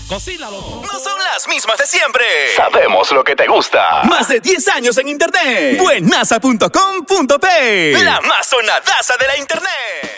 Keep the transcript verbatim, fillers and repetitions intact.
Cocínalo. No son las mismas de siempre. Sabemos lo que te gusta. Más de diez años en internet. Buenaza punto com punto pe. La más sonadaza de la internet.